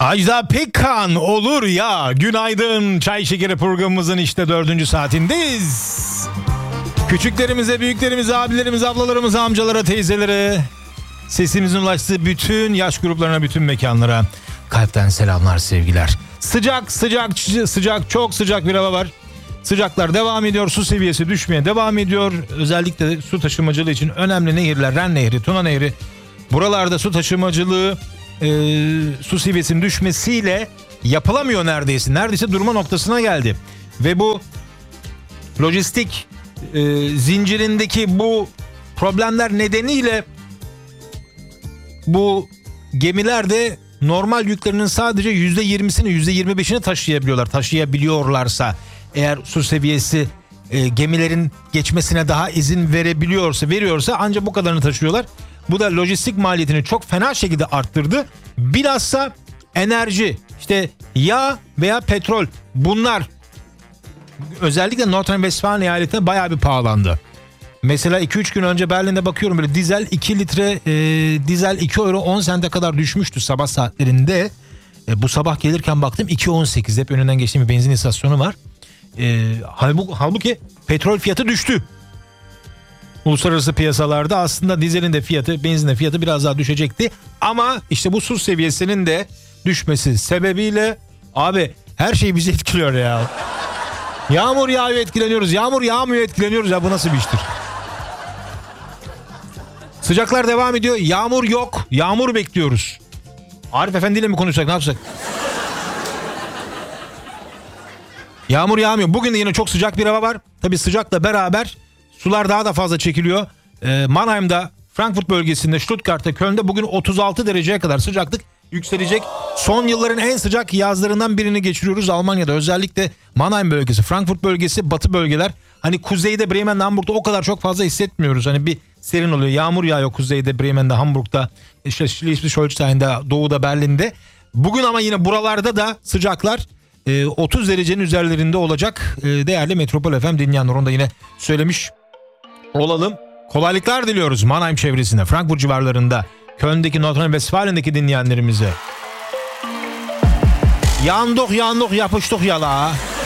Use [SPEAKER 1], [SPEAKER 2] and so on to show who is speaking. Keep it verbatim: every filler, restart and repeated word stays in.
[SPEAKER 1] Ajda Pekkan olur ya. Günaydın. Çay Şekeri programımızın işte dördüncü saatindeyiz. Küçüklerimize, büyüklerimize, abilerimize, ablalarımıza, amcalara, teyzelere, sesimizin ulaştığı bütün yaş gruplarına, bütün mekanlara kalpten selamlar, sevgiler. Sıcak, sıcak, sıcak, çok sıcak bir hava var. Sıcaklar devam ediyor. Su seviyesi düşmeye devam ediyor. Özellikle de su taşımacılığı için önemli nehirler, Ren Nehri, Tuna Nehri. Buralarda su taşımacılığı e, su seviyesinin düşmesiyle yapılamıyor neredeyse. Neredeyse durma noktasına geldi. Ve bu lojistik e, zincirindeki bu problemler nedeniyle bu gemiler de normal yüklerinin sadece yüzde yirmisini, yüzde yirmi beşini taşıyabiliyorlar. Taşıyabiliyorlarsa, eğer su seviyesi e, gemilerin geçmesine daha izin verebiliyorsa, veriyorsa ancak bu kadarını taşıyorlar. Bu da lojistik maliyetini çok fena şekilde arttırdı. Bilhassa enerji, işte yağ veya petrol, bunlar özellikle Nordrhein-Westfalen eyaletine bayağı bir pahalandı. Mesela iki üç gün önce Berlin'de bakıyorum, böyle dizel iki litre e, dizel iki euro on sente kadar düşmüştü sabah saatlerinde. E, bu sabah gelirken baktım iki on sekiz, hep önünden geçtiğim bir benzin istasyonu var. E, halbuki, halbuki petrol fiyatı düştü. Uluslararası piyasalarda aslında dizelin de fiyatı, benzin de fiyatı biraz daha düşecekti. Ama işte bu su seviyesinin de düşmesi sebebiyle abi her şey bizi etkiliyor ya. Yağmur yağıyor etkileniyoruz, yağmur yağmıyor etkileniyoruz ya, bu nasıl bir iştir? Sıcaklar devam ediyor, yağmur yok, yağmur bekliyoruz. Arif Efendi ile mi konuşsak, ne yapsak? Yağmur yağmıyor. Bugün de yine çok sıcak bir hava var. Tabii sıcakla beraber sular daha da fazla çekiliyor. Ee, Mannheim'da, Frankfurt bölgesinde, Stuttgart'ta, Köln'de bugün otuz altı dereceye kadar sıcaklık yükselecek. Son yılların en sıcak yazlarından birini geçiriyoruz Almanya'da. Özellikle Mannheim bölgesi, Frankfurt bölgesi, batı bölgeler. Hani kuzeyde, Bremen, Hamburg'da o kadar çok fazla hissetmiyoruz. Hani bir serin oluyor. Yağmur yağıyor kuzeyde, Bremen'de, Hamburg'da, işte Schleswig-Holstein'de, doğuda, Berlin'de. Bugün ama yine buralarda da sıcaklar e, otuz derecenin üzerlerinde olacak. E, değerli Metropol F M dinleyenler, onu da yine söylemiş olalım. Kolaylıklar diliyoruz Mannheim çevresinde, Frankfurt civarlarında, Köln'deki, Nordrhein-Westfalen'deki dinleyenlerimize. Yandık yandık yapıştık yala.